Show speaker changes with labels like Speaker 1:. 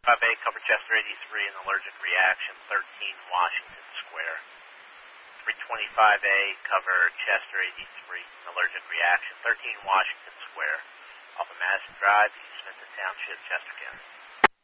Speaker 1: 5A, cover Chester 83, an allergic reaction, 13 Washington Square. 325A, cover Chester 83, an allergic reaction, 13 Washington Square, off of Madison Drive, East Smithton Township, Chester County.